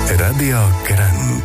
Radio Kranj.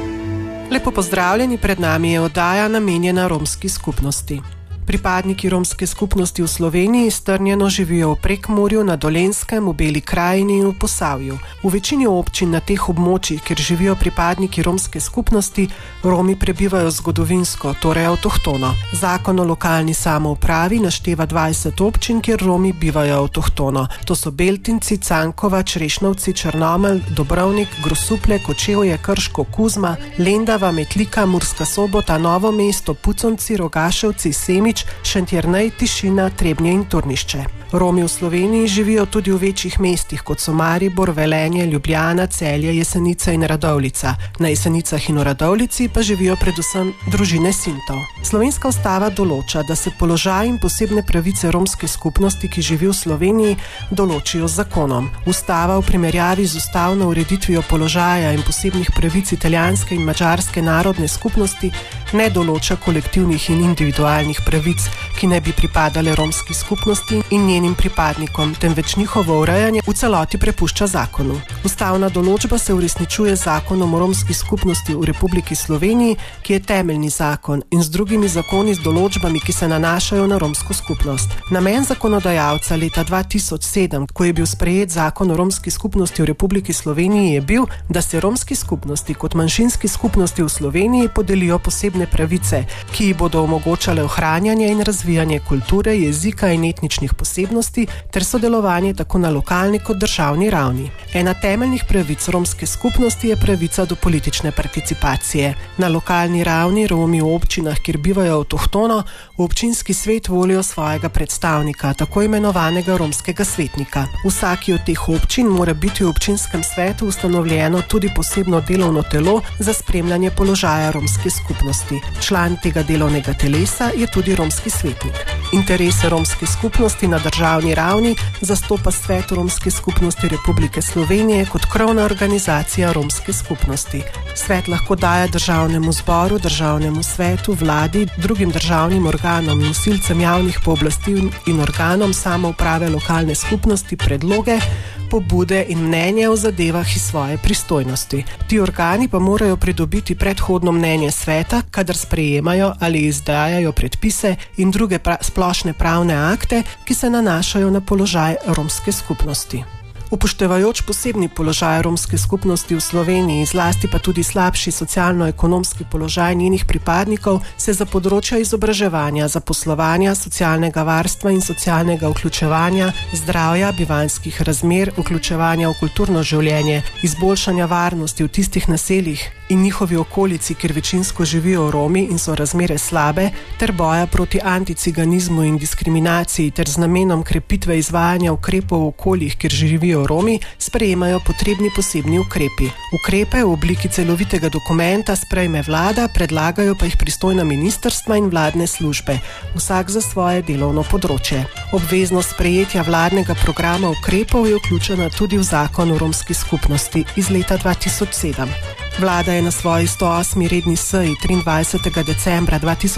Lepo pozdravljeni, pred nami je oddaja namenjena romski skupnosti. Pripadniki romske skupnosti v Sloveniji strnjeno živijo v Prekmurju, na Dolenjskem, v Beli krajini in v Posavju. V večini občin na teh območjih, kjer živijo pripadniki romske skupnosti, Romi prebivajo zgodovinsko, torej avtohtono. Zakon o lokalni samoupravi našteva 20 občin, kjer Romi bivajo avtohtono. To so Beltinci, Cankova, Črešnovci, Črnomelj, Dobrovnik, Grosuplje, Kočevje, Krško, Kuzma, Lendava, Metlika, Murska Sobota, Novo mesto, Puconci, Rogaševci, Semič, Šentjernej, Tišina, Trebnje in Turnišče. Romi v Sloveniji živijo tudi v večjih mestih, kot so Maribor, Velenje, Ljubljana, Celje, Jesenice in Radovljica. Na Jesenicah in v Radovljici pa živijo predvsem družine Sintov. Slovenska ustava določa, da se položaj in posebne pravice romske skupnosti, ki živi v Sloveniji, določijo z zakonom. Ustava v primerjavi z ustavno ureditvijo položaja in posebnih pravic italijanske in madžarske narodne skupnosti ne določa kolektivnih in individualnih pravic, ki ne bi pripadale romski skupnosti in njenim pripadnikom, temveč njihovo urejanje v celoti prepušča zakonu. Ustavna določba se uresničuje z zakonom o romski skupnosti v Republiki Sloveniji, ki je temeljni zakon, in z drugimi zakoni z določbami, ki se nanašajo na romsko skupnost. Namen zakonodajalca leta 2007, ko je bil sprejet zakon o romski skupnosti v Republiki Sloveniji, je bil, da se romski skupnosti kot manjšinski skupnosti v Sloveniji podelijo posebne pravice, ki ji bodo omogočale ohranjanje in razvijanje kulture, jezika in etničnih posebnosti ter sodelovanje tako na lokalni kot državni ravni. Ena temeljnih pravic romske skupnosti je pravica do politične participacije. Na lokalni ravni Romi v občinah, kjer bivajo avtohtono, v občinski svet volijo svojega predstavnika, tako imenovanega romskega svetnika. Vsaki od teh občin mora biti v občinskem svetu ustanovljeno tudi posebno delovno telo za spremljanje položaja romske skupnosti. Član tega delovnega telesa je tudi romski svetnik. Interese romske skupnosti na državni ravni zastopa Svet romske skupnosti Republike Slovenije kot krovna organizacija romske skupnosti. Svet lahko daje državnemu zboru, državnemu svetu, vladi, drugim državnim organom, nosilcem javnih pooblastil in organom samouprave lokalne skupnosti predloge, pobude in mnenja o zadevah iz svoje pristojnosti. Ti organi pa morajo pridobiti predhodno mnenje sveta, kadar sprejemajo ali izdajajo predpise in druge splošne pravne akte, ki se nanašajo na položaj romske skupnosti. Upoštevajoč posebni položaj romske skupnosti v Sloveniji, zlasti pa tudi slabši socialno-ekonomski položaj njenih pripadnikov, se za področja izobraževanja, zaposlovanja, socialnega varstva in socialnega vključevanja, zdravja, bivanjskih razmer, vključevanja v kulturno življenje, izboljšanja varnosti v tistih naseljih in njihovi okolici, kjer večinsko živijo Romi in so razmere slabe, ter boja proti anticiganizmu in diskriminaciji ter z namenom krepitve izvajanja ukrepov v okoljih, kjer živijo Romi, sprejemajo potrebni posebni ukrepi. Ukrepe v obliki celovitega dokumenta sprejme vlada, predlagajo pa jih pristojna ministrstva in vladne službe, vsak za svoje delovno področje. Obveznost sprejetja vladnega programa ukrepov je vključena tudi v zakon o romski skupnosti iz leta 2007. Vlada je na svoji 108. redni seji 23. decembra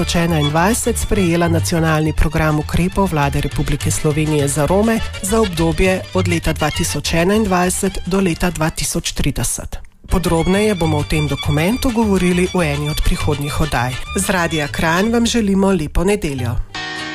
2021 sprejela nacionalni program ukrepov Vlade Republike Slovenije za Rome za obdobje od leta 2021 do leta 2030. Podrobneje bomo o tem dokumentu govorili v eni od prihodnjih oddaj. Z Radia Kranj vam želimo lepo nedeljo.